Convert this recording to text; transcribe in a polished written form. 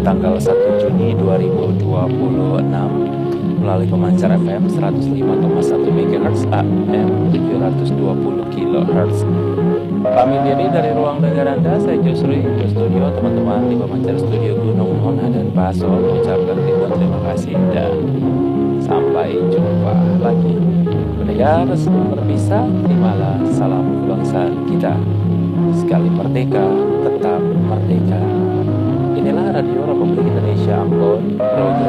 tanggal 1 Juni 2026 melalui pemancar FM 105,1 MHz AM 720 kHz. Kami diri dari ruang dengar Anda, saya Jusri, ke studio teman-teman di pemancar studio Gunung Mona dan Paso mengucapkan ribuan terima kasih dan sampai jumpa lagi. Pendengar sebelum berpisah, terimalah salam kebangsaan kita. Sekali merdeka, tetap merdeka. Inilah Radio Republik Indonesia Ambon, program